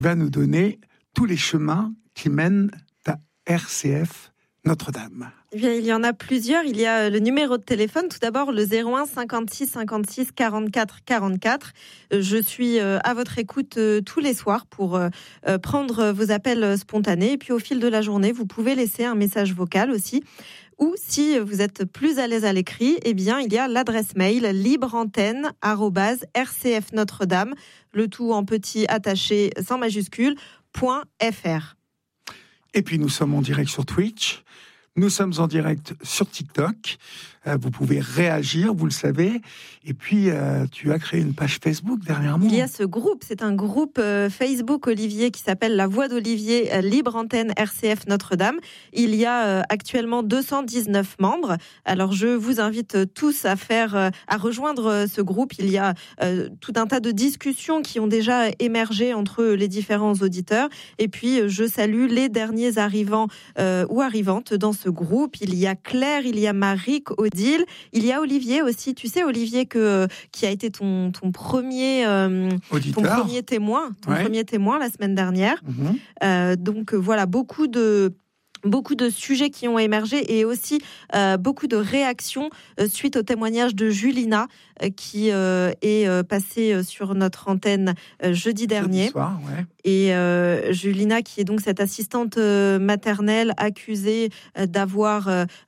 va nous donner tous les chemins qui mènent à RCF Notre-Dame. Eh bien, il y en a plusieurs. Il y a le numéro de téléphone. Tout d'abord, le 01 56 56 44 44. Je suis à votre écoute tous les soirs pour prendre vos appels spontanés. Et puis, au fil de la journée, vous pouvez laisser un message vocal aussi. Ou si vous êtes plus à l'aise à l'écrit, eh bien, il y a l'adresse mail libreantenne@rcfnotredame, le tout en petit attaché sans majuscule, .fr. Et puis, nous sommes en direct sur Twitch. Nous sommes en direct sur TikTok. Vous pouvez réagir, vous le savez. Et puis, tu as créé une page Facebook dernièrement. Il y a ce groupe, c'est un groupe Facebook, Olivier, qui s'appelle La Voix d'Olivier, Libre Antenne RCF Notre-Dame. Il y a actuellement 219 membres. Alors, je vous invite tous à rejoindre ce groupe. Il y a tout un tas de discussions qui ont déjà émergé entre les différents auditeurs. Et puis, je salue les derniers arrivants ou arrivantes dans ce groupe. Il y a Claire, il y a Marie, Odile, il y a Olivier aussi. Tu sais, Olivier, qui a été ton premier témoin la semaine dernière. Donc voilà, beaucoup de sujets qui ont émergé et aussi beaucoup de réactions suite au témoignage de Julina qui est passée sur notre antenne jeudi dernier. Jeudi soir, ouais. Et Julina, qui est donc cette assistante maternelle accusée d'avoir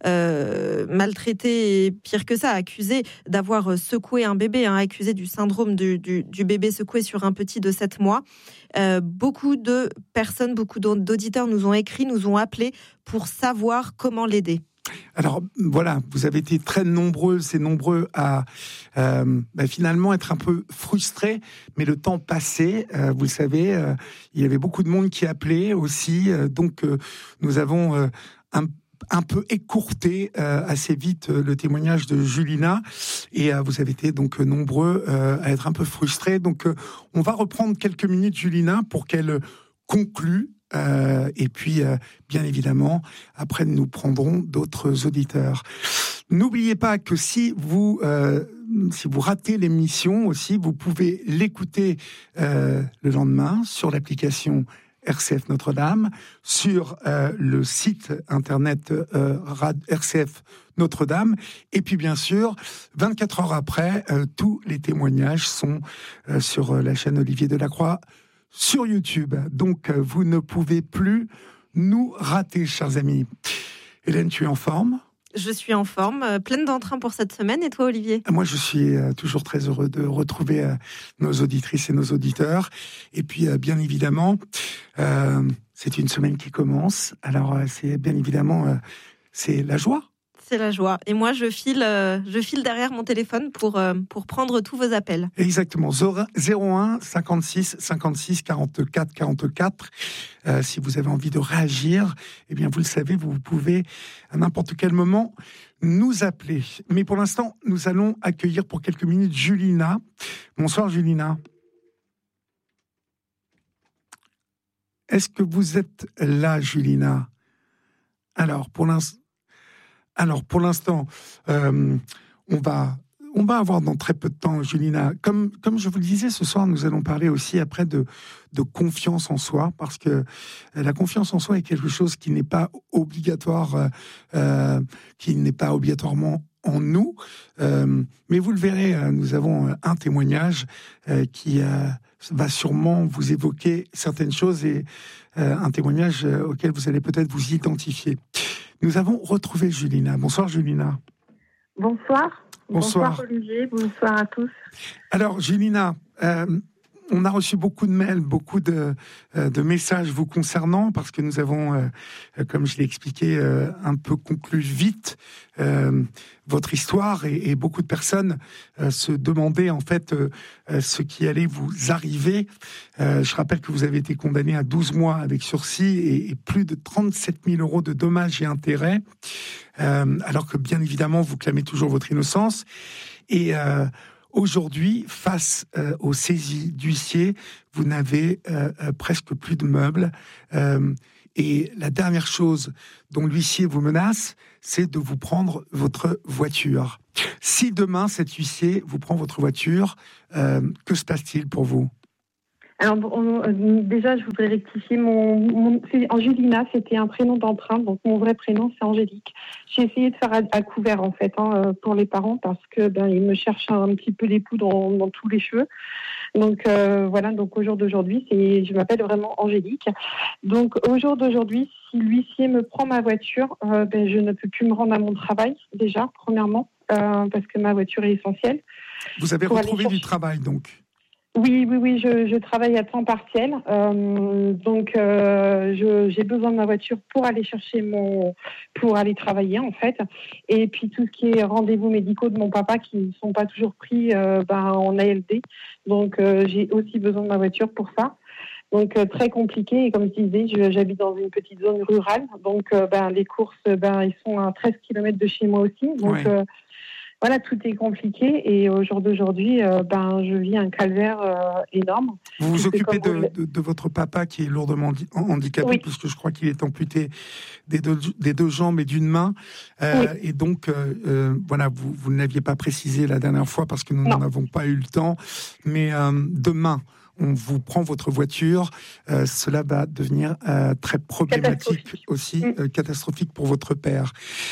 maltraité, et pire que ça, accusée d'avoir secoué un bébé, accusée du syndrome du bébé secoué sur un petit de 7 mois. Beaucoup de personnes, beaucoup d'auditeurs nous ont écrit, nous ont appelés pour savoir comment l'aider. Alors voilà, vous avez été très nombreuses et nombreux à finalement être un peu frustrés, mais le temps passait, vous le savez, il y avait beaucoup de monde qui appelait aussi, donc nous avons un peu écourté assez vite le témoignage de Julina, et vous avez été donc nombreux à être un peu frustrés, donc on va reprendre quelques minutes Julina pour qu'elle conclue. Et puis, bien évidemment, après, nous prendrons d'autres auditeurs. N'oubliez pas que si vous ratez l'émission aussi, vous pouvez l'écouter le lendemain sur l'application RCF Notre-Dame, sur le site internet RCF Notre-Dame, et puis bien sûr, 24 heures après, tous les témoignages sont sur la chaîne Olivier Delacroix, sur YouTube. Donc, vous ne pouvez plus nous rater, chers amis. Hélène, tu es en forme ? Je suis en forme, pleine d'entrain pour cette semaine. Et toi, Olivier ? Moi, je suis toujours très heureux de retrouver nos auditrices et nos auditeurs. Et puis, bien évidemment, c'est une semaine qui commence. Alors, c'est bien évidemment, c'est la joie. C'est la joie. Et moi, je file derrière mon téléphone pour prendre tous vos appels. Exactement. 01 56 56 44 44. Si vous avez envie de réagir, eh bien, vous le savez, vous pouvez à n'importe quel moment nous appeler. Mais pour l'instant, nous allons accueillir pour quelques minutes Julina. Bonsoir, Julina. Est-ce que vous êtes là, Julina ? Alors, pour l'instant, on va avoir dans très peu de temps, Julina, comme je vous le disais, ce soir, nous allons parler aussi après de confiance en soi, parce que la confiance en soi est quelque chose qui n'est pas obligatoire, qui n'est pas obligatoirement en nous, mais vous le verrez, nous avons un témoignage qui va sûrement vous évoquer certaines choses, et un témoignage auquel vous allez peut-être vous identifier. Nous avons retrouvé Julina. Bonsoir, Julina. Bonsoir. Bonsoir, Olivier. Bonsoir à tous. Alors, Julina, on a reçu beaucoup de mails, beaucoup de messages vous concernant, parce que nous avons, comme je l'ai expliqué, un peu conclu vite votre histoire, et beaucoup de personnes se demandaient en fait ce qui allait vous arriver. Je rappelle que vous avez été condamné à 12 mois avec sursis et plus de 37 000 euros de dommages et intérêts, alors que bien évidemment vous clamez toujours votre innocence. Et aujourd'hui, face aux saisies d'huissiers, vous n'avez presque plus de meubles. Et la dernière chose dont l'huissier vous menace, c'est de vous prendre votre voiture. Si demain, cet huissier vous prend votre voiture, que se passe-t-il pour vous ? Alors, déjà, je voudrais rectifier c'est Angelina, c'était un prénom d'emprunt, donc mon vrai prénom, c'est Angélique. J'ai essayé de faire à couvert, en fait, pour les parents, parce que ils me cherchent un petit peu les poux dans tous les cheveux. Donc, voilà, donc au jour d'aujourd'hui, je m'appelle vraiment Angélique. Donc, au jour d'aujourd'hui, si l'huissier me prend ma voiture, je ne peux plus me rendre à mon travail, déjà, premièrement, parce que ma voiture est essentielle. Vous avez retrouvé du travail, donc? Oui, je travaille à temps partiel, donc j'ai besoin de ma voiture pour aller pour aller travailler en fait, et puis tout ce qui est rendez-vous médicaux de mon papa qui ne sont pas toujours pris en ALD, donc j'ai aussi besoin de ma voiture pour ça. Donc très compliqué, et comme je disais, j'habite dans une petite zone rurale, donc les courses, ils sont à 13 km de chez moi aussi, donc oui. Voilà, tout est compliqué, et au jour d'aujourd'hui, je vis un calvaire énorme. Vous vous occupez de votre papa qui est lourdement handicapé, oui, puisque je crois qu'il est amputé des deux jambes et d'une main. Oui. Et donc, voilà, vous ne l'aviez pas précisé la dernière fois parce que nous n'en avons pas eu le temps. Mais demain, on vous prend votre voiture. Cela va devenir très problématique aussi, catastrophique pour votre père.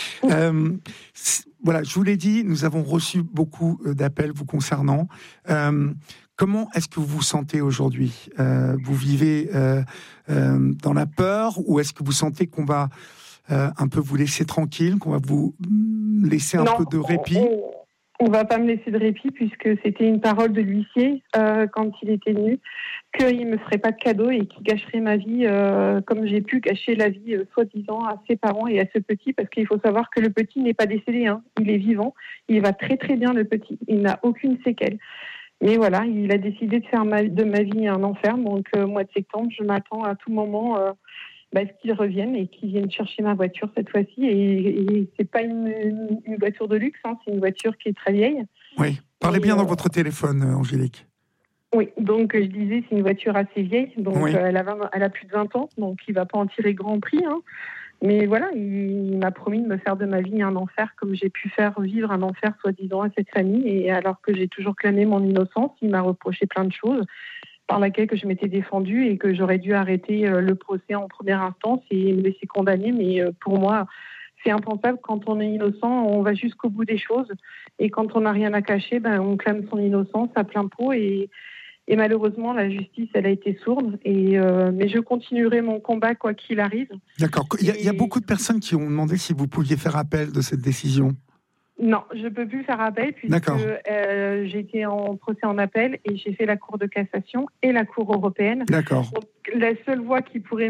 Voilà, je vous l'ai dit, nous avons reçu beaucoup d'appels vous concernant. Comment est-ce que vous vous sentez aujourd'hui ? Vous vivez dans la peur, ou est-ce que vous sentez qu'on va un peu vous laisser tranquille, qu'on va vous laisser un peu de répit ? On ne va pas me laisser de répit, puisque c'était une parole de l'huissier quand il était venu, qu'il ne me ferait pas de cadeau et qu'il gâcherait ma vie comme j'ai pu gâcher la vie soi-disant à ses parents et à ce petit, parce qu'il faut savoir que le petit n'est pas décédé, hein. Il est vivant, il va très très bien le petit, il n'a aucune séquelle. Mais voilà, il a décidé de faire de ma vie un enfer, donc mois de septembre, je m'attends à tout moment à ce qu'ils reviennent et qu'ils viennent chercher ma voiture cette fois-ci. Et c'est pas une voiture de luxe, hein, c'est une voiture qui est très vieille. Oui, parlez bien dans votre téléphone, Angélique. Oui, donc je disais, c'est une voiture assez vieille, donc oui. Elle a plus de 20 ans, donc il va pas en tirer grand prix, hein. Mais voilà, il m'a promis de me faire de ma vie un enfer, comme j'ai pu faire vivre un enfer soi-disant à cette famille, et alors que j'ai toujours clamé mon innocence, il m'a reproché plein de choses par laquelle que je m'étais défendue et que j'aurais dû arrêter le procès en première instance et me laisser condamner. Mais pour moi, c'est impensable. Quand on est innocent, on va jusqu'au bout des choses. Et quand on n'a rien à cacher, on clame son innocence à plein pot. Et malheureusement, la justice, elle a été sourde. Mais je continuerai mon combat quoi qu'il arrive. D'accord. Il y a beaucoup de personnes qui ont demandé si vous pouviez faire appel de cette décision. Non, je ne peux plus faire appel puisque j'ai été en procès en appel et j'ai fait la Cour de cassation et la Cour européenne. D'accord. Donc, la seule voie qui pourrait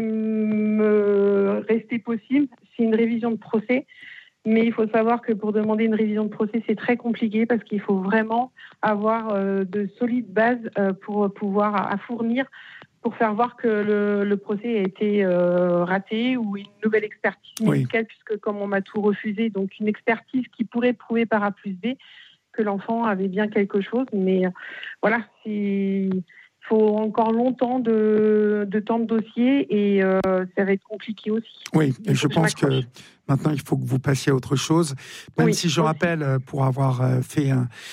me rester possible, c'est une révision de procès. Mais il faut savoir que pour demander une révision de procès, c'est très compliqué parce qu'il faut vraiment avoir de solides bases pour pouvoir fournir, pour faire voir que le procès a été raté, ou une nouvelle expertise médicale, puisque comme on m'a tout refusé, donc une expertise qui pourrait prouver par A plus B que l'enfant avait bien quelque chose. Mais voilà, il faut encore longtemps de temps de dossier, et ça va être compliqué aussi. Oui, et je pense que maintenant, il faut que vous passiez à autre chose. Même si je rappelle, pour avoir fait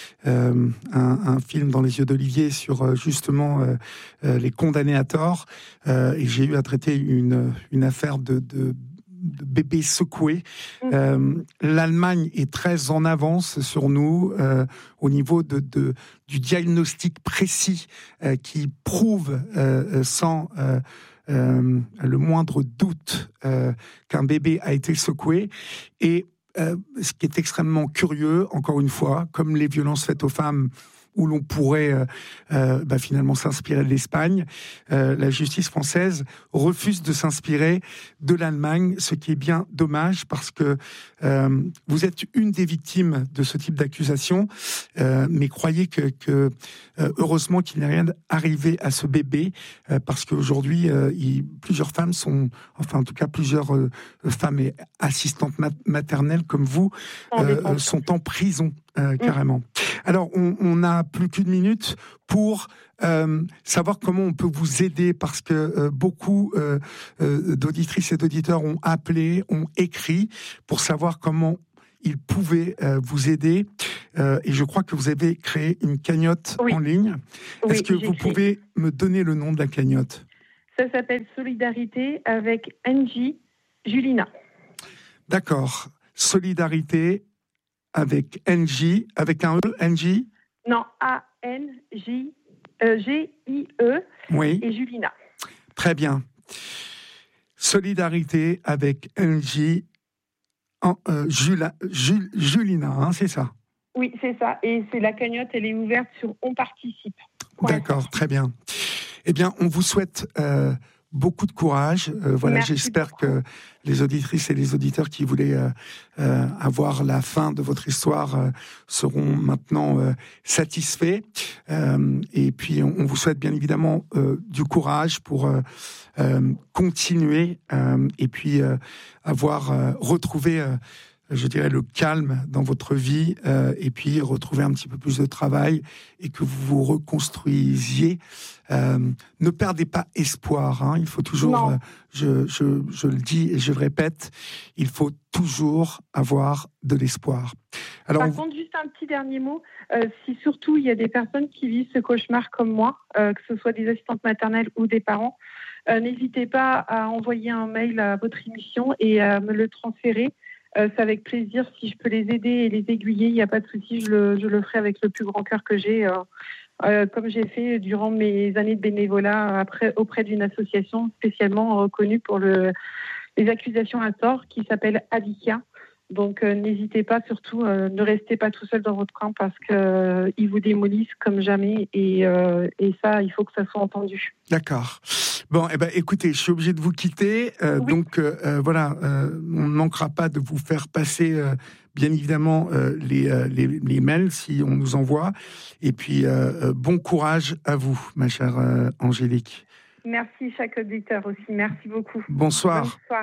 un film dans les yeux d'Olivier sur justement les condamnés à tort, et j'ai eu à traiter une affaire de bébés secoués. L'Allemagne est très en avance sur nous au niveau du diagnostic précis qui prouve sans le moindre doute qu'un bébé a été secoué. Et ce qui est extrêmement curieux, encore une fois, comme les violences faites aux femmes, où l'on pourrait finalement s'inspirer de l'Espagne, la justice française refuse de s'inspirer de l'Allemagne, ce qui est bien dommage, parce que vous êtes une des victimes de ce type d'accusation, mais croyez que heureusement qu'il n'est rien arrivé à ce bébé, parce qu'aujourd'hui, plusieurs femmes en tout cas plusieurs femmes et assistantes maternelles comme vous sont en prison, carrément. Alors, on n'a plus qu'une minute pour savoir comment on peut vous aider, parce que beaucoup d'auditrices et d'auditeurs ont appelé, ont écrit pour savoir comment ils pouvaient vous aider. Et je crois que vous avez créé une cagnotte en ligne. Est-ce que vous pouvez me donner le nom de la cagnotte ? Ça s'appelle Solidarité avec NJ Julina. D'accord. Solidarité avec NJ, avec un E, NJ ? Non, A-N-J, G-I-E et Julina. Très bien. Solidarité avec NJ Julina, hein, c'est ça ? Oui, c'est ça. Et c'est la cagnotte, elle est ouverte sur On Participe. D'accord, très bien. Eh bien, on vous souhaite beaucoup de courage. Voilà, j'espère que les auditrices et les auditeurs qui voulaient avoir la fin de votre histoire seront maintenant satisfaits. Et puis, on vous souhaite bien évidemment du courage pour continuer et puis avoir retrouvé je dirais, le calme dans votre vie et puis retrouver un petit peu plus de travail et que vous vous reconstruisiez. Ne perdez pas espoir. Hein. Il faut toujours, je le dis et je le répète, il faut toujours avoir de l'espoir. Alors, par contre, juste un petit dernier mot. Si surtout il y a des personnes qui vivent ce cauchemar comme moi, que ce soit des assistantes maternelles ou des parents, n'hésitez pas à envoyer un mail à votre émission et à me le transférer. C'est avec plaisir. Si je peux les aider et les aiguiller, il n'y a pas de souci. Je le ferai avec le plus grand cœur que j'ai, comme j'ai fait durant mes années de bénévolat auprès d'une association spécialement reconnue pour les accusations à tort qui s'appelle Adikia. Donc n'hésitez pas, surtout, ne restez pas tout seul dans votre coin parce qu'ils vous démolissent comme jamais et ça, il faut que ça soit entendu. D'accord. Bon, écoutez, je suis obligé de vous quitter. Donc voilà, on ne manquera pas de vous faire passer, bien évidemment, les mails si on nous envoie. Et puis, bon courage à vous, ma chère Angélique. Merci, chaque auditeur aussi. Merci beaucoup. Bonsoir. Bonsoir.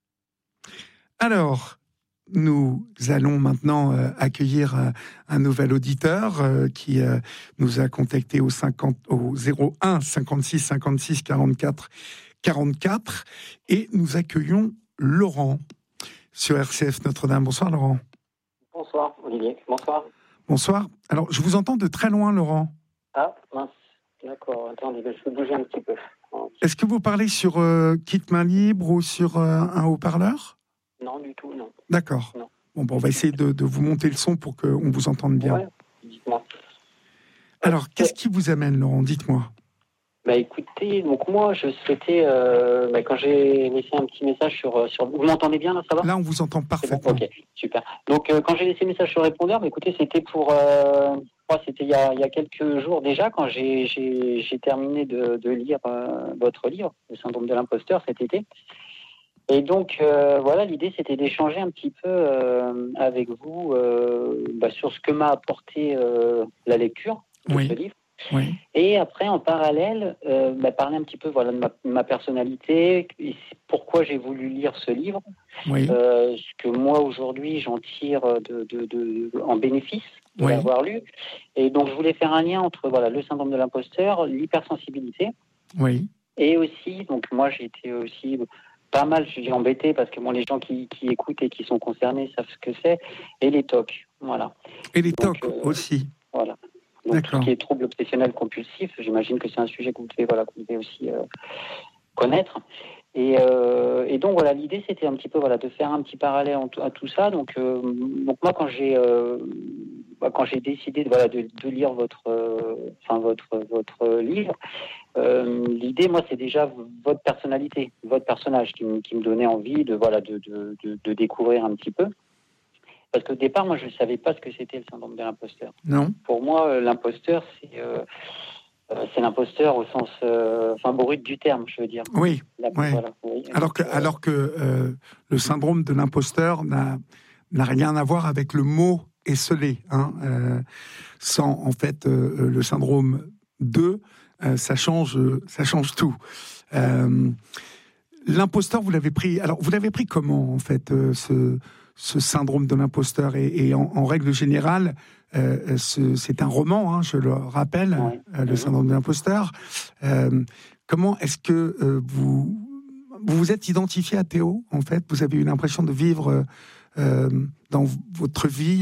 Alors, nous allons maintenant accueillir un nouvel auditeur qui nous a contacté au 01 56 56 44 44 et nous accueillons Laurent sur RCF Notre-Dame. Bonsoir Laurent. Bonsoir Olivier. Bonsoir. Bonsoir. Alors, je vous entends de très loin Laurent. Ah, mince. D'accord. Attendez, je vais bouger un petit peu. Est-ce que vous parlez sur kit main libre ou sur un haut-parleur ? Non, du tout, non. D'accord. Non. Bon, on va essayer de vous monter le son pour qu'on vous entende bien. Ouais, dites-moi. Alors, qu'est-ce qui vous amène, Laurent ? Dites-moi. Écoutez, donc moi, je souhaitais, quand j'ai laissé un petit message sur... Vous m'entendez bien, là, ça va ? Là, on vous entend parfaitement. Bon, ok, super. Donc, quand j'ai laissé un message sur répondeur, écoutez, c'était pour... c'était il y a quelques jours déjà, quand j'ai terminé de lire votre livre, Le syndrome de l'imposteur, cet été. Et donc, voilà, l'idée, c'était d'échanger un petit peu avec vous sur ce que m'a apporté la lecture de ce livre. Oui. Et après, en parallèle, parler un petit peu de ma personnalité, pourquoi j'ai voulu lire ce livre, ce que moi, aujourd'hui, j'en tire en bénéfice de l'avoir lu. Et donc, je voulais faire un lien entre le syndrome de l'imposteur, l'hypersensibilité. Oui. Et aussi, donc moi, j'ai été aussi... pas mal, je suis embêté parce que les gens qui écoutent et qui sont concernés savent ce que c'est, et les TOC, voilà. Et les TOC aussi. Voilà. Donc tout ce qui est trouble obsessionnel compulsif, j'imagine que c'est un sujet que vous devez aussi connaître. Et donc voilà, l'idée c'était un petit peu de faire un petit parallèle à tout ça. Donc moi quand j'ai décidé de lire votre livre, l'idée moi c'est déjà votre personnalité, votre personnage qui me donnait envie de découvrir un petit peu. Parce qu'au départ, moi, je ne savais pas ce que c'était le syndrome de l'imposteur. Non. Pour moi, l'imposteur, c'est l'imposteur au sens brut du terme, je veux dire. Oui. Alors que le syndrome de l'imposteur n'a rien à voir avec le mot esselé. Sans, en fait, le syndrome 2, ça change tout. L'imposteur, vous l'avez pris... Alors, vous l'avez pris comment, en fait, ce syndrome de l'imposteur et en règle générale, c'est un roman, je le rappelle, le syndrome de l'imposteur. Comment est-ce que vous vous êtes identifié à Théo, en fait ? Vous avez eu l'impression de vivre dans votre vie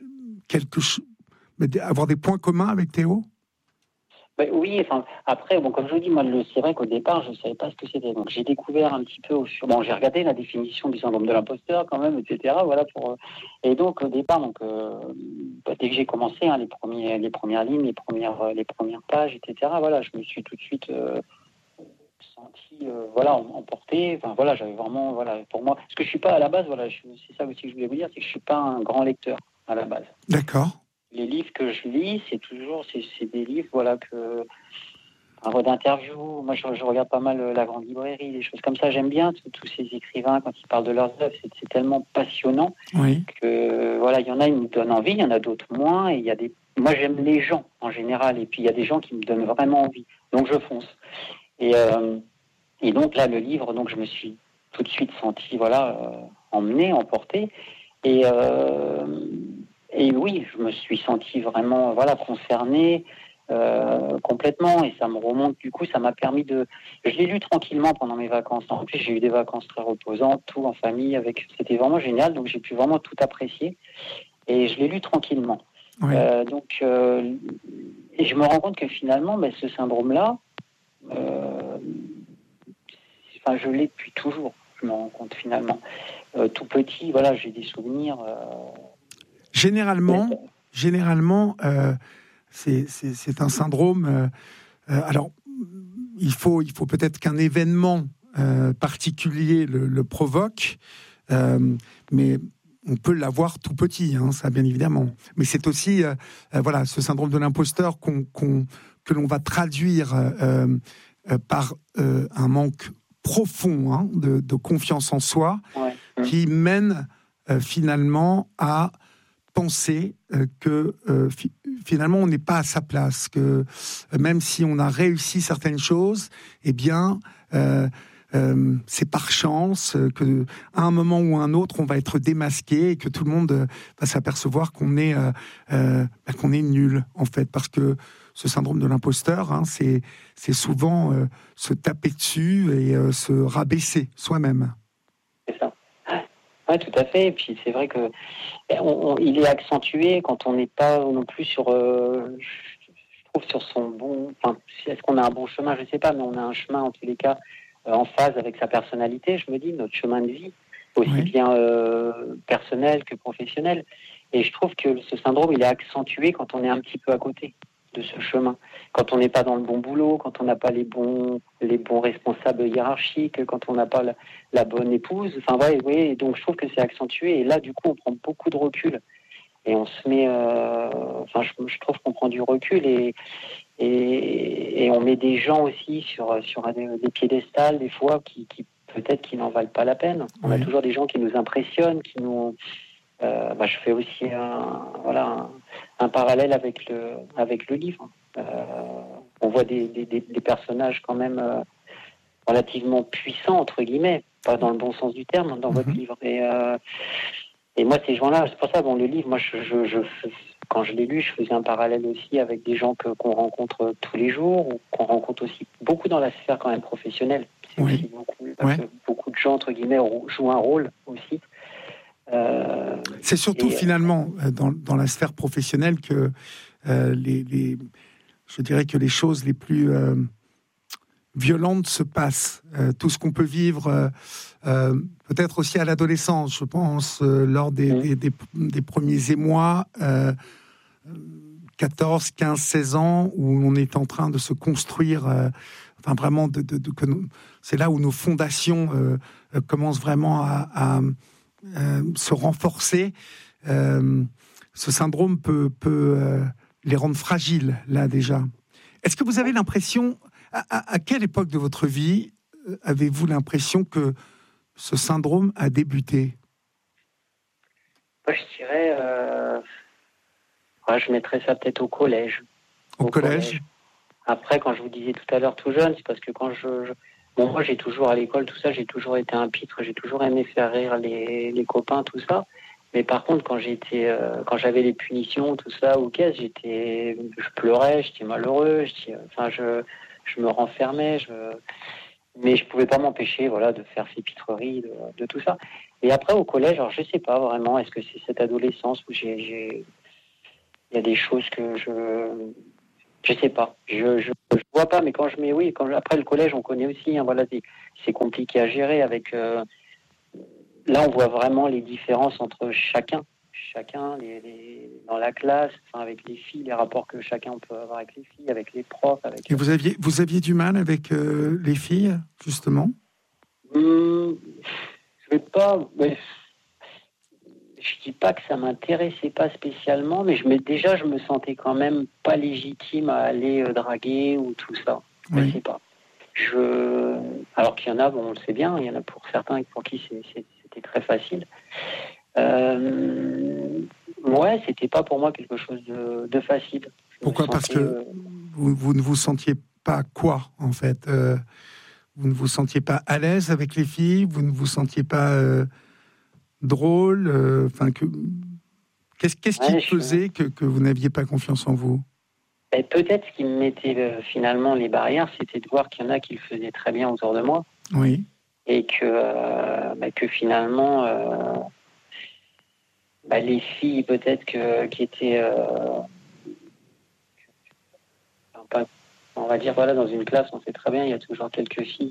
avoir des points communs avec Théo? Oui, enfin, après, comme je vous dis, moi, c'est vrai qu'au départ, je ne savais pas ce que c'était. Donc, j'ai découvert un petit peu j'ai regardé la définition du syndrome de l'imposteur, quand même, etc. Voilà, et donc, au départ, dès que j'ai commencé, les premières lignes, les premières pages, etc., voilà, je me suis tout de suite senti, emporté. Enfin, voilà, j'avais vraiment, voilà, pour moi, parce que je ne suis pas à la base, voilà, c'est ça aussi que je voulais vous dire, c'est que je ne suis pas un grand lecteur à la base. D'accord. Les livres que je lis, c'est des livres, voilà, d'interviews. Moi, je regarde pas mal La Grande Librairie, des choses comme ça. J'aime bien tous ces écrivains quand ils parlent de leurs œuvres. C'est tellement passionnant que, voilà, il y en a, ils me donnent envie, il y en a d'autres moins. Et moi, j'aime les gens en général. Et puis, il y a des gens qui me donnent vraiment envie. Donc, je fonce. Et donc, là, le livre, donc, je me suis tout de suite senti, emmené, emporté. Et oui, je me suis senti vraiment concerné complètement, et ça me remonte. Du coup, ça m'a permis je l'ai lu tranquillement pendant mes vacances. En plus, j'ai eu des vacances très reposantes, tout en famille, c'était vraiment génial, donc j'ai pu vraiment tout apprécier, et je l'ai lu tranquillement. Oui. Et je me rends compte que finalement, ce syndrome-là, je l'ai depuis toujours. Je me rends compte finalement. Tout petit, j'ai des souvenirs. Généralement, c'est un syndrome. Alors, il faut peut-être qu'un événement particulier le provoque, mais on peut l'avoir tout petit, ça bien évidemment. Mais c'est aussi, ce syndrome de l'imposteur que l'on va traduire par un manque profond de confiance en soi, qui mène finalement à penser que finalement on n'est pas à sa place, que même si on a réussi certaines choses, eh bien c'est par chance que à un moment ou à un autre on va être démasqué et que tout le monde va s'apercevoir qu'on est nul en fait, parce que ce syndrome de l'imposteur, c'est souvent se taper dessus et se rabaisser soi-même. C'est ça. Oui, tout à fait. Et puis c'est vrai que il est accentué quand on n'est pas non plus sur son bon. Enfin, est-ce qu'on a un bon chemin? Je ne sais pas, mais on a un chemin en tous les cas en phase avec sa personnalité. Je me dis, notre chemin de vie, aussi bien personnel que professionnel. Et je trouve que ce syndrome, il est accentué quand on est un petit peu à côté de ce chemin, quand on n'est pas dans le bon boulot, quand on n'a pas les bons responsables hiérarchiques, quand on n'a pas la bonne épouse. Enfin, et donc je trouve que c'est accentué. Et là, du coup, on prend beaucoup de recul et on se met. Je trouve qu'on prend du recul et on met des gens aussi sur des piédestals des fois qui peut-être qui n'en valent pas la peine. On a toujours des gens qui nous impressionnent, qui nous. Je fais aussi un parallèle avec le livre. On voit des personnages quand même relativement puissants, entre guillemets, pas dans le bon sens du terme, dans votre livre. Et moi, ces gens-là, c'est pour ça, le livre, moi, quand je l'ai lu, je faisais un parallèle aussi avec des gens qu'on rencontre tous les jours, ou qu'on rencontre aussi beaucoup dans la sphère quand même professionnelle. C'est aussi beaucoup de gens, entre guillemets, jouent un rôle aussi. C'est surtout finalement dans la sphère professionnelle que je dirais que les choses les plus violentes se passent. Tout ce qu'on peut vivre, peut-être aussi à l'adolescence, je pense, lors des premiers émois, 14, 15, 16 ans, où on est en train de se construire, vraiment, c'est là où nos fondations commencent vraiment à se renforcer. Ce syndrome peut les rendre fragiles, là, déjà. Est-ce que vous avez l'impression, à quelle époque de votre vie avez-vous l'impression que ce syndrome a débuté? Moi, je dirais, je mettrais ça peut-être au collège. Au collège. Après, quand je vous disais tout à l'heure tout jeune, c'est parce que quand moi, j'ai toujours, à l'école, tout ça, j'ai toujours été un pitre, j'ai toujours aimé faire rire les copains, tout ça. Mais par contre, quand j'avais les punitions, tout ça, je pleurais, j'étais malheureux, je me renfermais, Mais je pouvais pas m'empêcher, voilà, de faire ces pitreries, de tout ça. Et après, au collège, alors je sais pas vraiment, est-ce que c'est cette adolescence où il y a des choses que je sais pas. Je vois pas, mais après le collège, on connaît aussi, hein, voilà, c'est compliqué à gérer avec, là, on voit vraiment les différences entre chacun, dans la classe, enfin, avec les filles, les rapports que chacun peut avoir avec les filles, avec les profs. Et vous aviez du mal avec les filles, justement? Je vais pas. Je dis pas que ça m'intéressait pas spécialement, mais je me sentais quand même pas légitime à aller draguer ou tout ça. Oui. Je sais pas. Alors qu'il y en a, bon, on le sait bien, il y en a pour certains pour qui c'était très facile. Ouais, c'était pas pour moi quelque chose de facile. Pourquoi ? Parce que vous ne vous sentiez pas quoi, en fait vous ne vous sentiez pas à l'aise avec les filles, vous ne vous sentiez pas drôle, qu'est-ce qui faisait que vous n'aviez pas confiance en vous ? Et peut-être ce qui me mettait finalement les barrières, c'était de voir qu'il y en a qui le faisaient très bien autour de moi. Oui. Et que finalement, les filles peut-être qui étaient, on va dire, voilà, dans une classe, on sait très bien, il y a toujours quelques filles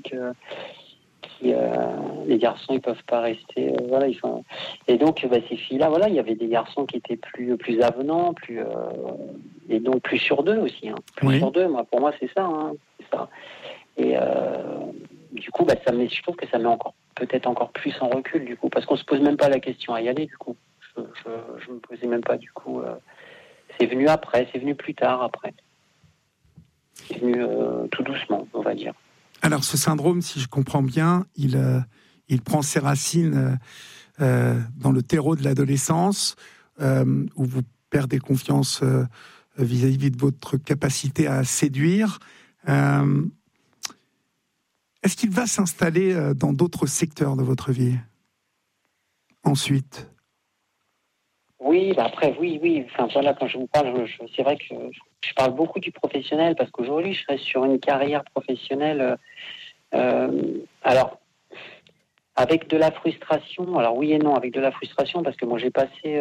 les garçons, ils peuvent pas rester, voilà, ils sont. Et donc, ces filles-là, voilà, il y avait des garçons qui étaient plus avenants, et donc plus sur d'eux aussi, hein. Plus sur d'eux, pour moi, c'est ça, hein, c'est ça. Et du coup, je trouve que ça met peut-être encore plus en recul, du coup, parce qu'on se pose même pas la question à y aller, du coup. Je me posais même pas, du coup. C'est venu après, c'est venu plus tard après. C'est venu tout doucement, on va dire. Alors, ce syndrome, si je comprends bien, il prend ses racines dans le terreau de l'adolescence, où vous perdez confiance vis-à-vis de votre capacité à séduire. Est-ce qu'il va s'installer dans d'autres secteurs de votre vie ensuite ? Oui, après, oui. Enfin, voilà, quand je vous parle, c'est vrai que je parle beaucoup du professionnel, parce qu'aujourd'hui, je reste sur une carrière professionnelle. Alors, avec de la frustration, alors oui et non, avec de la frustration, parce que moi, j'ai passé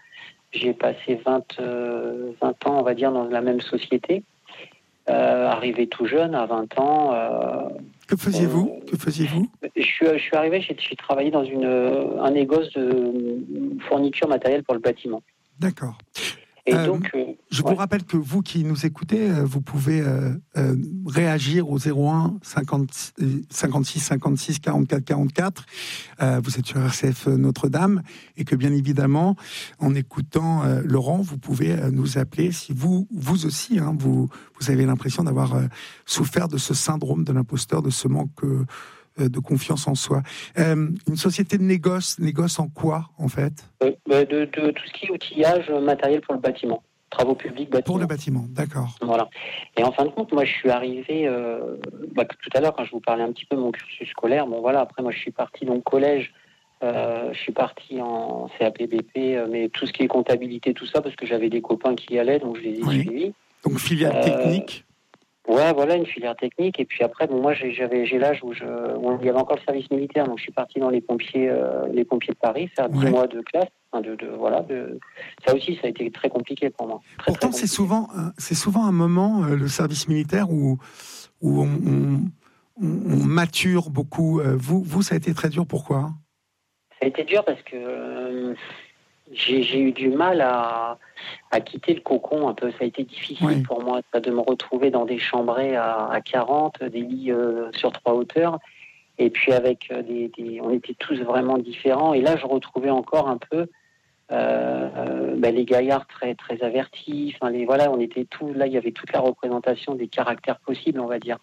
20 ans, on va dire, dans la même société. Arrivé tout jeune, à 20 ans. Que faisiez-vous ? Je suis arrivé, j'ai travaillé dans un négoce de fourniture matérielle pour le bâtiment. D'accord. Et donc, je vous rappelle que vous qui nous écoutez, vous pouvez réagir au 01 56 56 44 44. Vous êtes sur RCF Notre-Dame, et que bien évidemment, en écoutant Laurent, vous pouvez nous appeler si vous aussi, hein, vous avez l'impression d'avoir souffert de ce syndrome de l'imposteur, de ce manque de confiance en soi. Une société de négoce en quoi, en fait ? De tout ce qui est outillage matériel pour le bâtiment. Travaux publics, bâtiment. Pour le bâtiment, d'accord. Voilà. Et en fin de compte, moi, je suis arrivé... tout à l'heure, quand je vous parlais un petit peu de mon cursus scolaire, après, moi, je suis parti dans le collège. Je suis parti en CAP BP, mais tout ce qui est comptabilité, tout ça, parce que j'avais des copains qui y allaient, donc je les ai suivis. Donc, filière technique. Ouais, voilà, une filière technique. Et puis après, moi, j'ai l'âge où il y avait encore le service militaire, donc je suis parti dans les pompiers de Paris, faire 10 mois de classe. Ça aussi, ça a été très compliqué pour moi. Pourtant, c'est souvent un moment, le service militaire, où on mature beaucoup. Vous, ça a été très dur. Pourquoi ? Ça a été dur parce que j'ai eu du mal à quitter le cocon un peu. Ça a été difficile pour moi de me retrouver dans des chambrées à 40, des lits sur 3 hauteurs. Et puis avec on était tous vraiment différents. Et là, je retrouvais encore un peu les gaillards très très avertis. Enfin, on était tous là. Il y avait toute la représentation des caractères possibles, on va dire.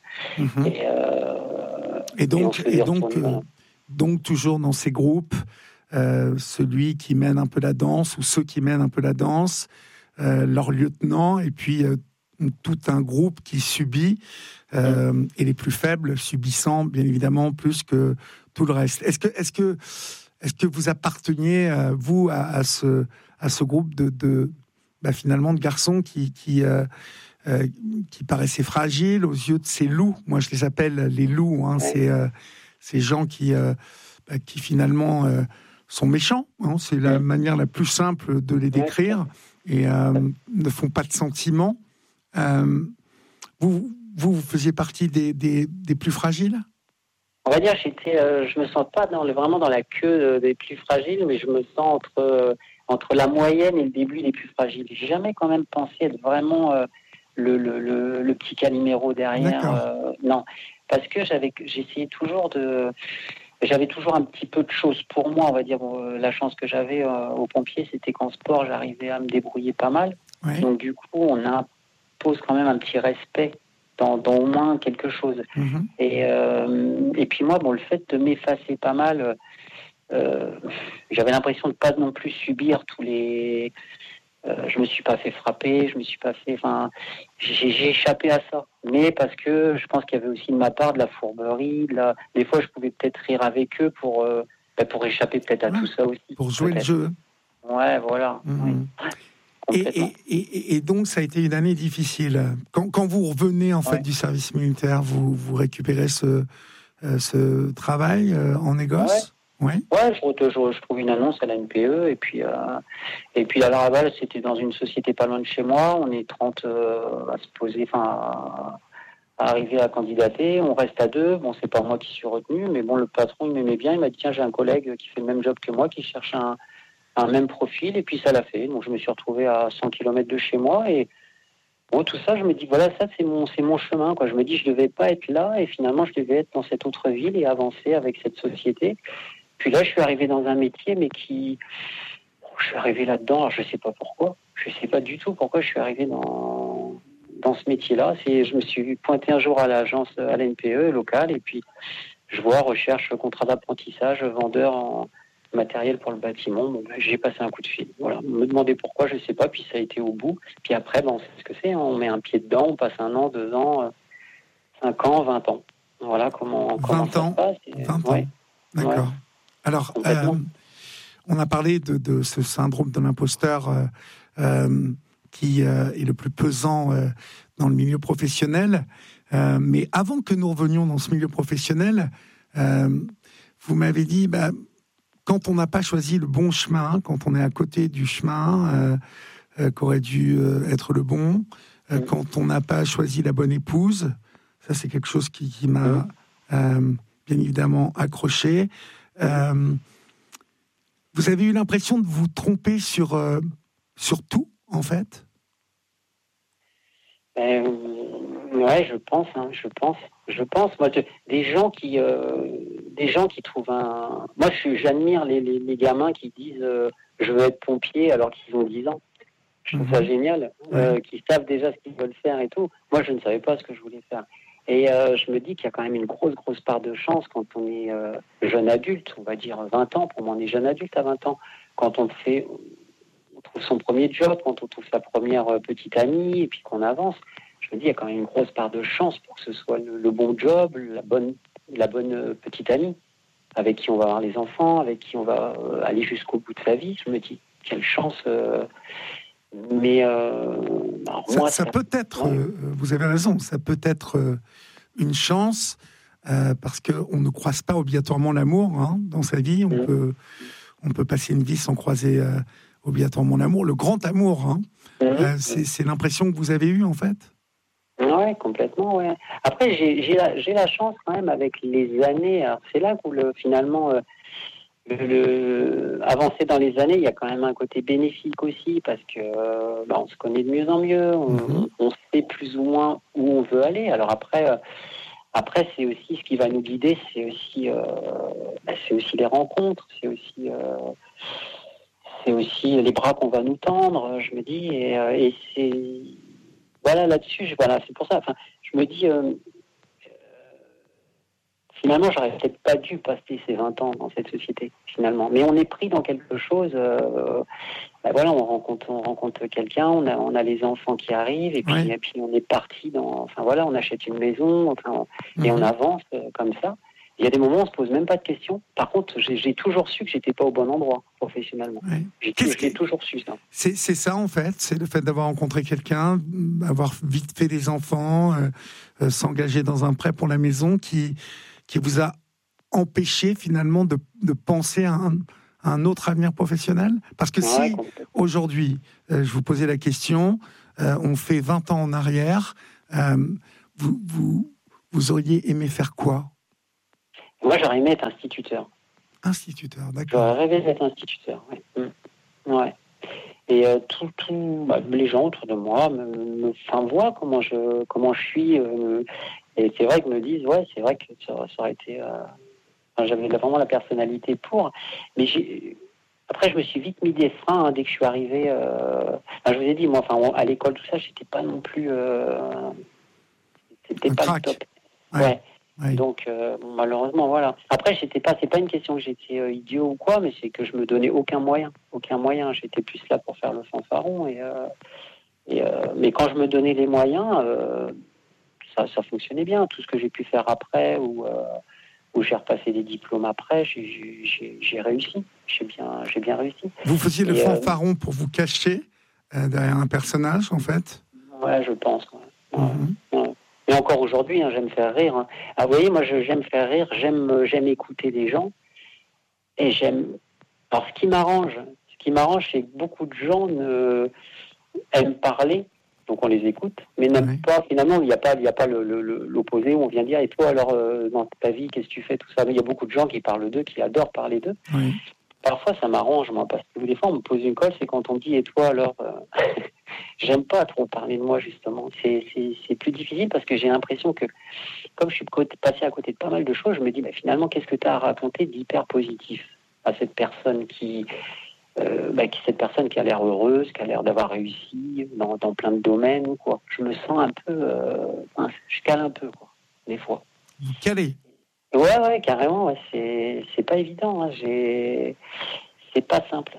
Et donc toujours dans ces groupes, celui qui mène un peu la danse ou ceux qui mènent un peu la danse, leur lieutenant, et puis tout un groupe qui subit, et les plus faibles subissant bien évidemment plus que tout le reste. Est-ce que vous apparteniez vous à ce groupe finalement de garçons qui qui paraissaient fragiles aux yeux de ces loups. Moi, je les appelle les loups. Hein. Ces gens qui finalement sont méchants. Hein. C'est la manière la plus simple de les décrire et ne font pas de sentiments. Vous faisiez partie des plus fragiles ? On va dire, je me sens pas vraiment dans la queue des plus fragiles, mais je me sens entre la moyenne et le début des plus fragiles. J'ai jamais quand même pensé être vraiment le petit Calimero derrière. Non, parce que j'avais toujours un petit peu de choses pour moi, on va dire. La chance que j'avais aux pompiers, c'était qu'en sport, j'arrivais à me débrouiller pas mal. Ouais. Donc du coup, on impose quand même un petit respect dans au moins quelque chose. Mm-hmm. Et puis moi, le fait de m'effacer pas mal, j'avais l'impression de pas non plus subir tous les... je me suis pas fait frapper, j'ai échappé à ça. Mais parce que je pense qu'il y avait aussi de ma part de la fourberie, des fois je pouvais peut-être rire avec eux pour échapper peut-être à tout ça aussi. Pour jouer peut-être. Le jeu. Ouais, voilà. Mm-hmm. Oui. Et donc ça a été une année difficile. Quand vous revenez en fait du service militaire, vous récupérez ce travail en négoce. Ouais, je trouve une annonce à la NPE et puis à la Raval, c'était dans une société pas loin de chez moi. On est 30 à se poser, à arriver à candidater. On reste à 2. Bon, c'est pas moi qui suis retenu, mais bon, le patron il m'aimait bien. Il m'a dit tiens, j'ai un collègue qui fait le même job que moi, qui cherche un même profil, et puis ça l'a fait. Donc je me suis retrouvé à 100 km de chez moi et bon, tout ça, je me dis voilà, ça c'est mon chemin, quoi. Je me dis je devais pas être là et finalement je devais être dans cette autre ville et avancer avec cette société. Puis là, je suis arrivé dans un métier, mais je suis arrivé là-dedans. Alors, je sais pas pourquoi. Je sais pas du tout pourquoi je suis arrivé dans ce métier-là. Je me suis pointé un jour à l'agence, à la NPE locale, et puis je vois recherche contrat d'apprentissage, vendeur en matériel pour le bâtiment. Bon, j'ai passé un coup de fil. Voilà. Me demander pourquoi, je sais pas. Puis ça a été au bout. Puis après, on sait ce que c'est. Hein. On met un pied dedans, on passe 1 an, 2 ans, 5 ans, 20 ans. Voilà comment ça se passe. 20 ans. D'accord. Ouais. Alors, on a parlé de ce syndrome de l'imposteur qui est le plus pesant dans le milieu professionnel. Mais avant que nous revenions dans ce milieu professionnel, vous m'avez dit, quand on n'a pas choisi le bon chemin, quand on est à côté du chemin qu'aurait dû être le bon, quand on n'a pas choisi la bonne épouse, ça c'est quelque chose qui m'a bien évidemment accroché. Vous avez eu l'impression de vous tromper sur tout, en fait ? Ouais, je pense. Moi, des gens qui trouvent un... Moi, j'admire les gamins qui disent je veux être pompier alors qu'ils ont 10 ans. Je trouve ça génial, qui savent déjà ce qu'ils veulent faire et tout. Moi, je ne savais pas ce que je voulais faire. Et je me dis qu'il y a quand même une grosse part de chance quand on est jeune adulte, on va dire 20 ans. Pour moi, on est jeune adulte à 20 ans. Quand on trouve son premier job, quand on trouve sa première petite amie, et puis qu'on avance. Je me dis, il y a quand même une grosse part de chance pour que ce soit le bon job, la bonne petite amie, avec qui on va avoir les enfants, avec qui on va aller jusqu'au bout de sa vie. Je me dis, quelle chance. Mais moi, ça peut être, vous avez raison, ça peut être une chance parce qu'on ne croise pas obligatoirement l'amour dans sa vie. On peut passer une vie sans croiser obligatoirement l'amour. Le grand amour, c'est l'impression que vous avez eue en fait. Ouais, complètement. Ouais. Après, j'ai la chance quand même avec les années. Alors, c'est là où finalement. Avancer dans les années, il y a quand même un côté bénéfique aussi parce que on se connaît de mieux en mieux, on sait plus ou moins où on veut aller. Alors après c'est aussi ce qui va nous guider, c'est aussi les rencontres, c'est aussi les bras qu'on va nous tendre. Je me dis et c'est là-dessus, c'est pour ça. Enfin, je me dis. Finalement, j'aurais peut-être pas dû passer ces 20 ans dans cette société, finalement. Mais on est pris dans quelque chose. On rencontre quelqu'un, on a les enfants qui arrivent, et puis on est parti on achète une maison, et on avance comme ça. Il y a des moments où on se pose même pas de questions. Par contre, j'ai toujours su que j'étais pas au bon endroit professionnellement. Ouais. J'ai toujours su ça. C'est ça en fait, c'est le fait d'avoir rencontré quelqu'un, avoir vite fait des enfants, s'engager dans un prêt pour la maison qui vous a empêché finalement de penser à un autre avenir professionnel. Parce que si aujourd'hui, je vous posais la question, on fait 20 ans en arrière, vous auriez aimé faire quoi? Moi, j'aurais aimé être instituteur. Instituteur, d'accord. J'aurais rêvé d'être instituteur, ouais. Ouais. Et les gens autour de moi voient comment je suis. Et c'est vrai qu'ils me disent, ouais, c'est vrai que ça aurait été... j'avais vraiment la personnalité pour. Mais après, je me suis vite mis des freins dès que je suis arrivé. Je vous ai dit, moi, à l'école, tout ça, j'étais pas non plus... c'était pas le top. Ouais. Oui. Donc malheureusement voilà. Après c'est pas une question que j'étais idiot ou quoi, mais c'est que je me donnais aucun moyen. J'étais plus là pour faire le fanfaron mais quand je me donnais les moyens, ça fonctionnait bien. Tout ce que j'ai pu faire après ou j'ai repassé des diplômes après, j'ai réussi. J'ai bien réussi. Vous faisiez le fanfaron pour vous cacher derrière un personnage en fait. Ouais, je pense. Ouais. Ouais. Et encore aujourd'hui, j'aime faire rire. Hein. Ah, vous voyez, moi, j'aime faire rire, j'aime écouter les gens. Et j'aime... Alors, ce qui m'arrange, c'est que beaucoup de gens aiment parler, donc on les écoute, mais n'aiment pas, finalement, il n'y a pas l'opposé où on vient dire, et toi, alors, dans ta vie, qu'est-ce que tu fais, tout ça. Mais il y a beaucoup de gens qui parlent d'eux, qui adorent parler d'eux. Oui. Parfois, ça m'arrange, moi, parce que des fois, on me pose une colle, c'est quand on dit, et toi, alors... J'aime pas trop parler de moi, justement. C'est plus difficile parce que j'ai l'impression que, comme je suis passé à côté de pas mal de choses, je me dis, finalement, qu'est-ce que tu as à raconter d'hyper positif à cette personne cette personne qui a l'air heureuse, qui a l'air d'avoir réussi dans plein de domaines, quoi. Je me sens un peu... je cale un peu, quoi, des fois. Vous calez? Ouais, carrément, ouais. C'est pas évident, hein. C'est pas simple.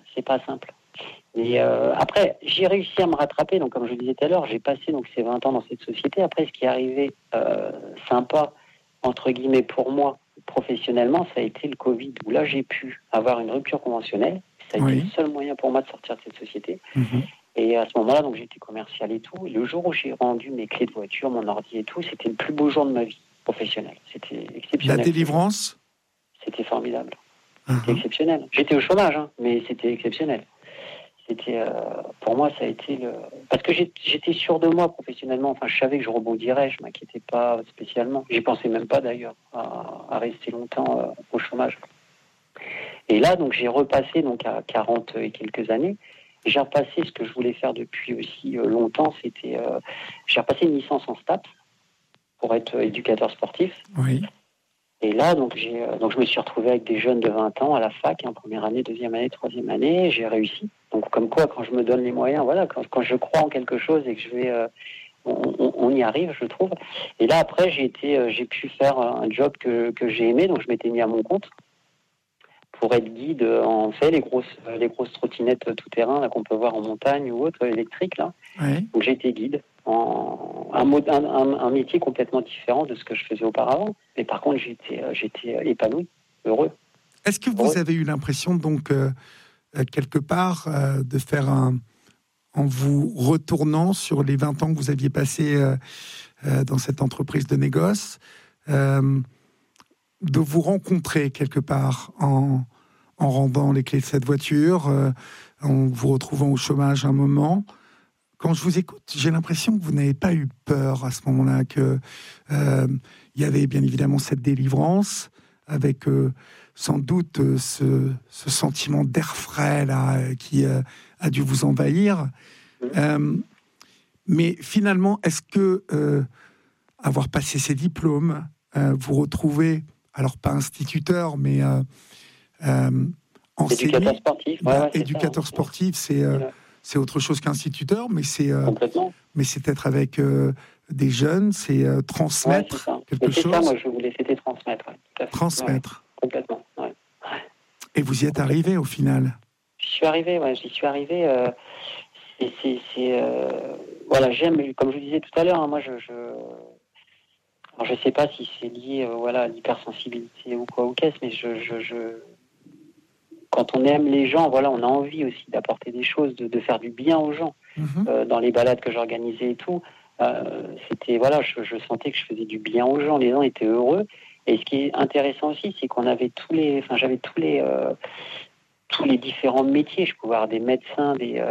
Et après, j'ai réussi à me rattraper. Donc, comme je le disais tout à l'heure, j'ai passé ces 20 ans dans cette société. Après, ce qui est arrivé sympa, entre guillemets, pour moi, professionnellement, ça a été le Covid, où là, j'ai pu avoir une rupture conventionnelle. Ça a été le seul moyen pour moi de sortir de cette société. Mm-hmm. Et à ce moment-là, donc, j'étais commercial et tout. Et le jour où j'ai rendu mes clés de voiture, mon ordi et tout, c'était le plus beau jour de ma vie professionnelle. C'était exceptionnel. La délivrance? C'était formidable. C'était exceptionnel. J'étais au chômage, mais c'était exceptionnel. C'était, pour moi, ça a été parce que j'étais sûr de moi professionnellement. Enfin, je savais que je rebondirais, je m'inquiétais pas spécialement. J'y pensais même pas d'ailleurs à rester longtemps au chômage. Et là, donc, j'ai repassé à 40 et quelques années. J'ai repassé ce que je voulais faire depuis aussi longtemps. C'était, j'ai repassé une licence en STAPS pour être éducateur sportif. Oui. Et là, donc je me suis retrouvé avec des jeunes de 20 ans à la fac, première année, deuxième année, troisième année, j'ai réussi. Donc comme quoi, quand je me donne les moyens, voilà, quand je crois en quelque chose et que je vais, on y arrive, je trouve. Et là après, j'ai pu faire un job que j'ai aimé, donc je m'étais mis à mon compte pour être guide en fait les grosses trottinettes tout terrain là qu'on peut voir en montagne ou autre électriques là. Oui. Donc j'ai été guide. Un métier complètement différent de ce que je faisais auparavant. Mais par contre, j'étais épanoui, heureux. Est-ce que vous avez eu l'impression, donc, quelque part, de faire en vous retournant sur les 20 ans que vous aviez passés dans cette entreprise de négoce, de vous rencontrer quelque part en rendant les clés de cette voiture, en vous retrouvant au chômage un moment? Quand je vous écoute, j'ai l'impression que vous n'avez pas eu peur à ce moment-là, que y avait bien évidemment cette délivrance, avec sans doute ce sentiment d'air frais là, qui a dû vous envahir. Mais finalement, est-ce que avoir passé ces diplômes, vous retrouvez, alors pas instituteur, mais enseigné, éducateur sportif. Éducateur sportif, c'est autre chose qu'instituteur, mais c'est être avec des jeunes, c'est transmettre quelque chose. C'est ça, moi je voulais, c'était transmettre. Transmettre. Ouais, complètement, ouais. Et vous y êtes arrivé au final? J'y suis arrivé. Voilà, j'aime, comme je vous disais tout à l'heure, moi je sais pas si c'est lié à l'hypersensibilité ou quoi ou qu'est-ce, mais quand on aime les gens, on a envie aussi d'apporter des choses, de faire du bien aux gens. Dans les balades que j'organisais et tout, c'était je sentais que je faisais du bien aux gens. Les gens étaient heureux. Et ce qui est intéressant aussi, c'est qu'on avait j'avais tous les différents métiers. Je pouvais avoir des médecins,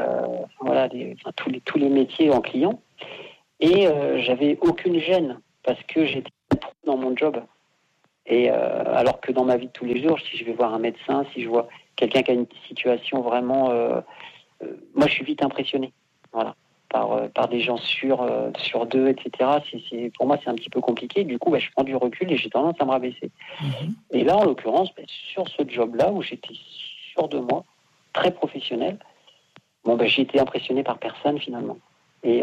tous les métiers en client. Et j'avais aucune gêne parce que j'étais dans mon job. Et alors que dans ma vie de tous les jours, si je vais voir un médecin, si je vois quelqu'un qui a une situation vraiment, moi je suis vite impressionné, par des gens sur d'eux, etc. Pour moi c'est un petit peu compliqué. Du coup, je prends du recul et j'ai tendance à me rabaisser. Et là, en l'occurrence, sur ce job-là où j'étais sûr de moi, très professionnel, j'ai été impressionné par personne finalement. Et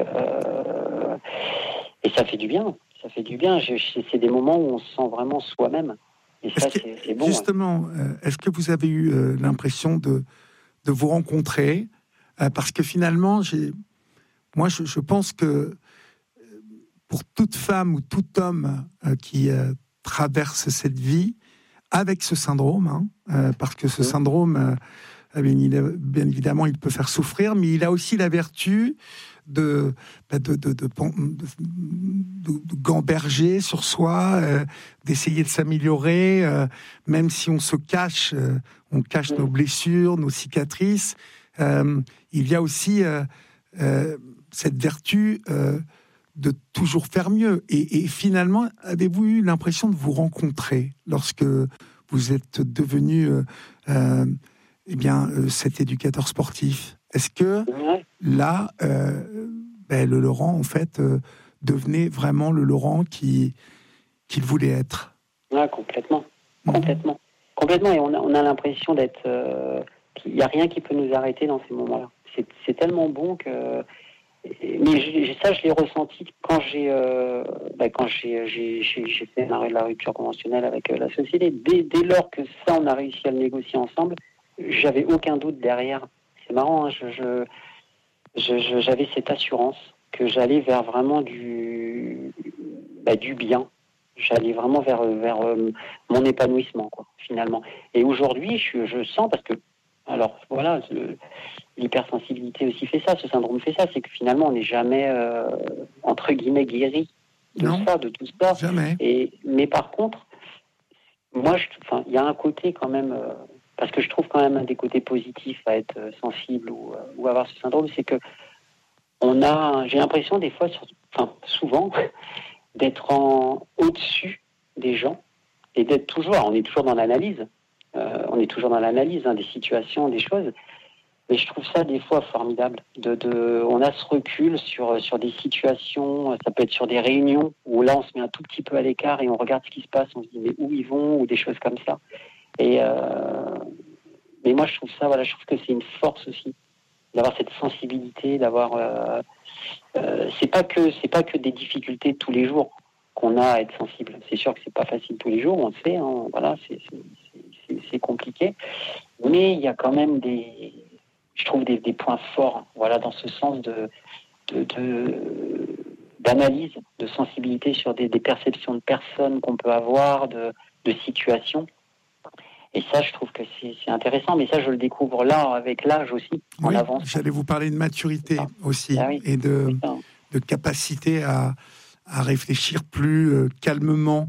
ça fait du bien. Ça fait du bien. C'est des moments où on se sent vraiment soi-même. Et ça, c'est bon. Justement, est-ce que vous avez eu l'impression de vous rencontrer parce que finalement, je pense que pour toute femme ou tout homme qui traverse cette vie avec ce syndrome, parce que ce syndrome, bien évidemment, il peut faire souffrir, mais il a aussi la vertu de gamberger sur soi, d'essayer de s'améliorer, même si on se cache, on cache nos blessures, nos cicatrices. Il y a aussi cette vertu de toujours faire mieux. Et finalement, avez-vous eu l'impression de vous rencontrer lorsque vous êtes devenu cet éducateur sportif? Est-ce que là, le Laurent, en fait, devenait vraiment le Laurent qu'il voulait être? Ouais, complètement. Et on a l'impression d'être... qu'il n'y a rien qui peut nous arrêter dans ces moments-là. C'est tellement bon que... Mais je l'ai ressenti quand j'ai fait la rupture conventionnelle avec la société. Dès lors que ça, on a réussi à le négocier ensemble, j'avais aucun doute derrière. C'est marrant, j'avais cette assurance que j'allais vers vraiment du bien. J'allais vraiment vers mon épanouissement, finalement. Et aujourd'hui, je sens, parce que, l'hypersensibilité aussi fait ça, ce syndrome fait ça, c'est que finalement, on n'est jamais, entre guillemets, guéri de tout ça. Jamais. Mais par contre, moi, il y a un côté quand même... parce que je trouve quand même un des côtés positifs à être sensible ou avoir ce syndrome, c'est que j'ai l'impression des fois, souvent, d'être au-dessus des gens et d'être toujours, on est toujours dans l'analyse, des situations, des choses, mais je trouve ça des fois formidable. On a ce recul sur des situations, ça peut être sur des réunions où là on se met un tout petit peu à l'écart et on regarde ce qui se passe, on se dit mais où ils vont, ou des choses comme ça. Mais moi je trouve ça, je trouve que c'est une force aussi d'avoir cette sensibilité, d'avoir c'est pas que des difficultés de tous les jours qu'on a à être sensible. C'est sûr que c'est pas facile tous les jours, on le sait, c'est compliqué, mais il y a quand même je trouve des points forts, dans ce sens d'analyse, de sensibilité sur des perceptions de personnes qu'on peut avoir, de situations. Et ça, je trouve que c'est intéressant, mais ça, je le découvre là, avec l'âge aussi, en avance. J'allais vous parler de maturité aussi, et de capacité à réfléchir plus calmement,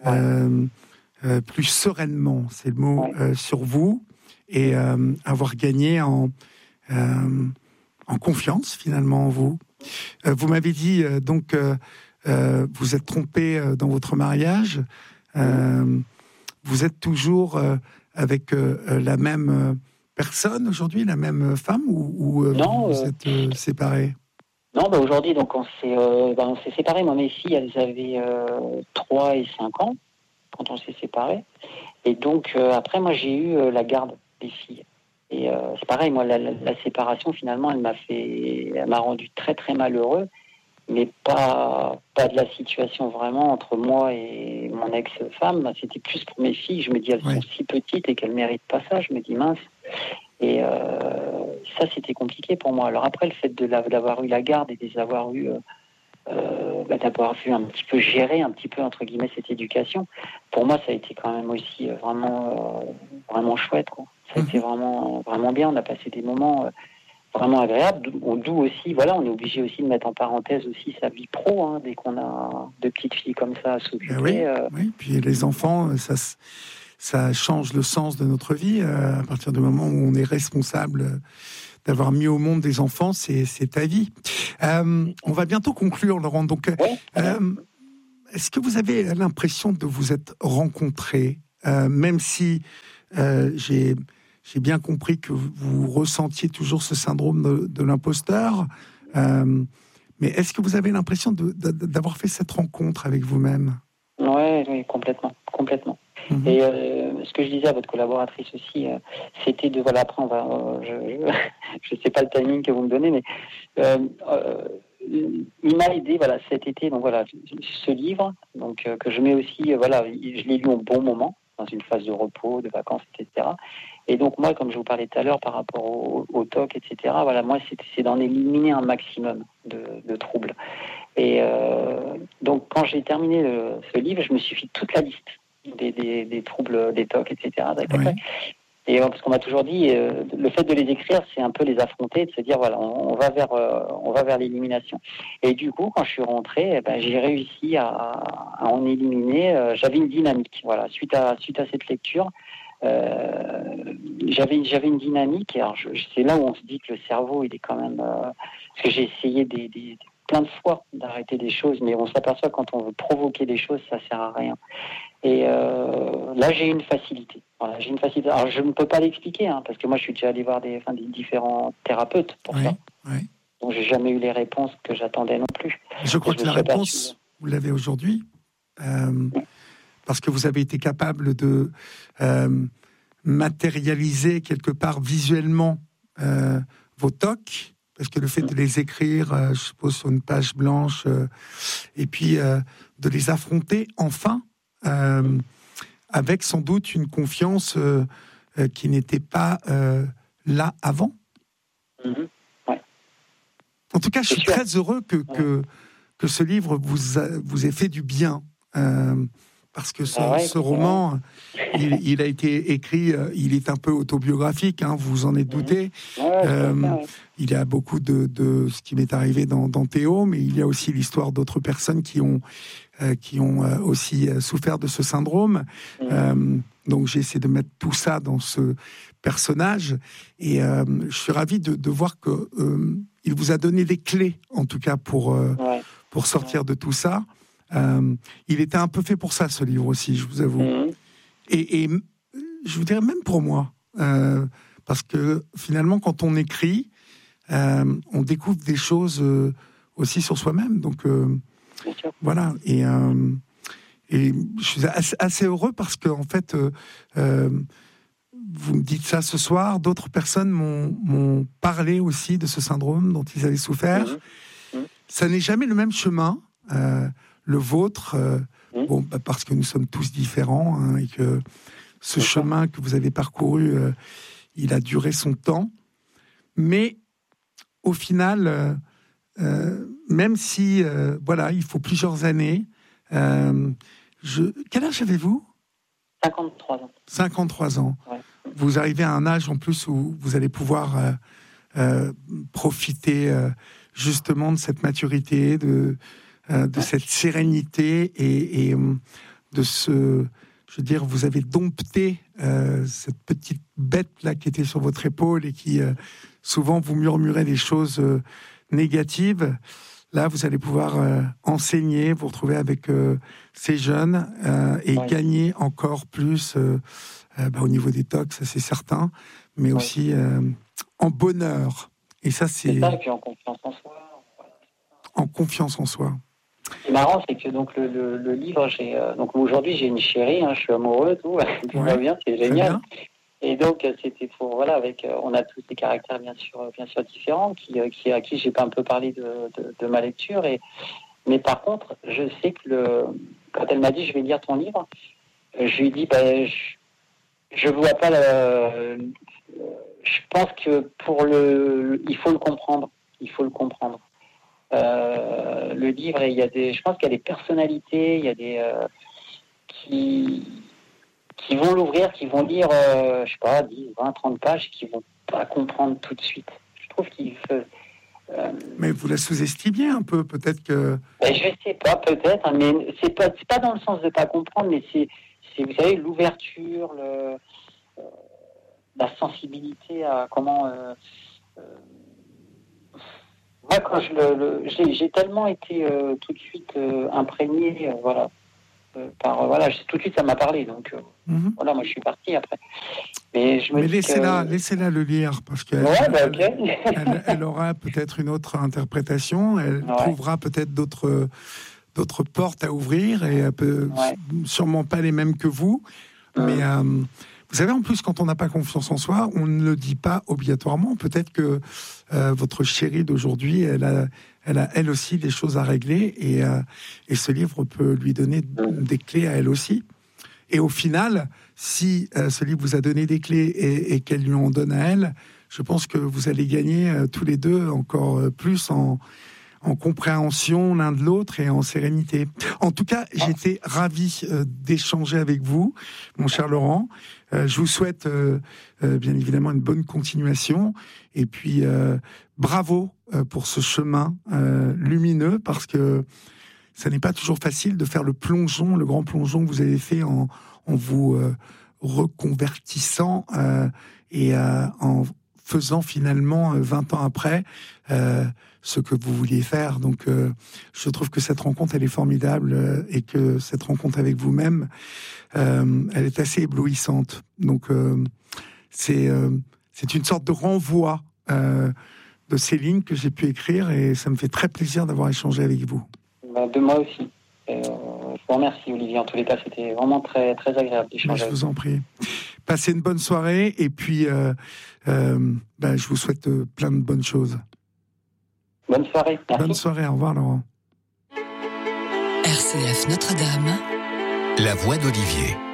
plus sereinement, c'est le mot, sur vous, et avoir gagné en confiance, finalement, en vous. Vous m'avez dit, vous êtes trompé dans votre mariage. Vous êtes toujours avec la même personne aujourd'hui, la même femme, ou vous êtes séparés? Non, aujourd'hui, donc on s'est séparés. Moi, mes filles, elles avaient 3 et 5 ans quand on s'est séparés. Et donc, après, moi, j'ai eu la garde des filles. Et c'est pareil, moi, la séparation, finalement, elle m'a rendu très, très malheureux, mais pas de la situation vraiment entre moi et mon ex-femme. C'était plus pour mes filles. Je me dis, elles sont si petites et qu'elles méritent pas ça. Je me dis, mince. Et ça, c'était compliqué pour moi. Alors après, le fait d'avoir eu la garde et de les avoir eu d'avoir vu un petit peu gérer un petit peu entre guillemets cette éducation. Pour moi, ça a été quand même aussi vraiment chouette, quoi. Ça a été vraiment bien. On a passé des moments vraiment agréables. D'où aussi, voilà, on est obligé aussi de mettre en parenthèse aussi sa vie pro, hein, dès qu'on a deux petites filles comme ça à s'occuper. Oui. Puis les enfants, ça change le sens de notre vie à partir du moment où on est responsable d'avoir mis au monde des enfants, c'est ta vie. On va bientôt conclure, Laurent. Donc, est-ce que vous avez l'impression de vous être rencontrés, même si j'ai bien compris que vous ressentiez toujours ce syndrome de l'imposteur, mais est-ce que vous avez l'impression d'avoir fait cette rencontre avec vous-même ? Oui, complètement. Mm-hmm. Et ce que je disais à votre collaboratrice aussi, c'était de, voilà, après on va, je sais pas le timing que vous me donnez, mais il m'a aidé, voilà, cet été, donc voilà, ce livre, donc que je mets aussi, voilà, je l'ai lu au bon moment, dans une phase de repos, de vacances, etc. Et donc moi, comme je vous parlais tout à l'heure par rapport au TOC, etc., voilà, moi c'est d'en éliminer un maximum de troubles. Et donc quand j'ai terminé ce livre, je me suis fait toute la liste des troubles, des TOC, etc. Oui. Et parce qu'on m'a toujours dit, le fait de les écrire, c'est un peu les affronter, de se dire voilà, on va vers l'élimination. Et du coup, quand je suis rentré, j'ai réussi à en éliminer. J'avais une dynamique, voilà, suite à cette lecture. J'avais une dynamique. Et alors c'est là où on se dit que le cerveau, il est quand même. Parce que j'ai essayé plein de fois d'arrêter des choses, mais on s'aperçoit quand on veut provoquer des choses, ça sert à rien. Et là, j'ai une facilité. Voilà, j'ai une facilité. Alors, je ne peux pas l'expliquer, hein, parce que moi, je suis déjà allé voir des différents thérapeutes pour ça. Oui. Donc, j'ai jamais eu les réponses que j'attendais non plus. Je crois que la réponse, vous l'avez aujourd'hui, parce que vous avez été capable de matérialiser quelque part visuellement vos TOC, parce que le fait de les écrire, je suppose, sur une page blanche, et puis de les affronter enfin, avec sans doute une confiance qui n'était pas là avant. Mm-hmm. Ouais. En tout cas, je suis très heureux que ce livre vous ait fait du bien, parce que ce roman, il a été écrit, il est un peu autobiographique, hein, vous en êtes douté. Il y a beaucoup de ce qui m'est arrivé dans Théo, mais il y a aussi l'histoire d'autres personnes qui ont aussi souffert de ce syndrome. Donc j'ai essayé de mettre tout ça dans ce personnage, et je suis ravi de voir que il vous a donné des clés, en tout cas pour sortir de tout ça. Il était un peu fait pour ça, ce livre aussi, je vous avoue. Et je vous dirais même pour moi, parce que finalement, quand on écrit, on découvre des choses aussi sur soi-même. Donc voilà. Et je suis assez heureux parce que en fait, vous me dites ça ce soir. D'autres personnes m'ont parlé aussi de ce syndrome dont ils avaient souffert. Ça n'est jamais le même chemin. Le vôtre, parce que nous sommes tous différents, hein, et que ce chemin que vous avez parcouru, il a duré son temps. Mais au final, même si, il faut plusieurs années, quel âge avez-vous ? 53 ans. 53 ans. Ouais. Vous arrivez à un âge en plus où vous allez pouvoir profiter justement de cette maturité, de cette sérénité et de ce... Je veux dire, vous avez dompté cette petite bête-là qui était sur votre épaule et qui souvent vous murmurait des choses négatives. Là, vous allez pouvoir enseigner, vous retrouver avec ces jeunes et gagner encore plus au niveau des TOC, ça c'est certain, mais aussi en bonheur. Et ça, c'est ça, et puis en confiance en soi. En confiance en soi. Ce qui est marrant, c'est que donc le livre, donc aujourd'hui j'ai une chérie, hein, je suis amoureux, tout va bien, c'est génial. Et donc c'était pour on a tous des caractères bien sûr différents, à qui j'ai un peu parlé de ma lecture, mais par contre je sais que quand elle m'a dit je vais lire ton livre, je lui ai dit je vois pas je pense que il faut le comprendre. le livre, et je pense qu'il y a des personnalités, il y a des qui vont l'ouvrir, qui vont lire, 10, 20, 30 pages, qui vont pas comprendre tout de suite. Je trouve qu'il fait... Mais vous la sous-estimez un peu, peut-être que... je sais pas, peut-être, hein, mais c'est pas dans le sens de pas comprendre, mais c'est vous savez, l'ouverture, la sensibilité à comment... moi, quand j'ai tellement été tout de suite imprégné, tout de suite ça m'a parlé, donc voilà, moi je suis parti après. Mais laissez-la le lire, parce qu'elle elle aura peut-être une autre interprétation, elle trouvera peut-être d'autres portes à ouvrir, et elle peut sûrement pas les mêmes que vous, mais vous savez, en plus, quand on n'a pas confiance en soi, on ne le dit pas obligatoirement. Peut-être que votre chérie d'aujourd'hui, elle a elle aussi des choses à régler, et ce livre peut lui donner des clés à elle aussi. Et au final, si ce livre vous a donné des clés et qu'elle lui en donne à elle, je pense que vous allez gagner tous les deux encore plus en compréhension l'un de l'autre et en sérénité. En tout cas, j'étais ravi d'échanger avec vous, mon cher Laurent. Je vous souhaite bien évidemment une bonne continuation, et puis bravo pour ce chemin lumineux, parce que ça n'est pas toujours facile de faire le grand plongeon que vous avez fait en vous reconvertissant et en faisant finalement 20 ans après ce que vous vouliez faire. Donc je trouve que cette rencontre, elle est formidable, et que cette rencontre avec vous-même, elle est assez éblouissante. Donc c'est une sorte de renvoi de ces lignes que j'ai pu écrire, et ça me fait très plaisir d'avoir échangé avec vous. De moi aussi. Je vous remercie, Olivier. En tous les cas, c'était vraiment très, très agréable d'échanger. Je vous en prie. Passez une bonne soirée, et puis je vous souhaite plein de bonnes choses. Bonne soirée. Merci. Bonne soirée. Au revoir, Laurent. RCF Notre-Dame. La voix d'Olivier.